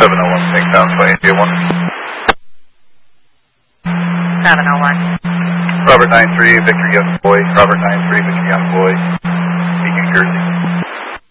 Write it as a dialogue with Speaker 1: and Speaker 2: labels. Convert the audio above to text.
Speaker 1: 701, takedown 2881.
Speaker 2: 701.
Speaker 1: Robert 93, Victor Young Boy. Robert 93, Victor Young Boy.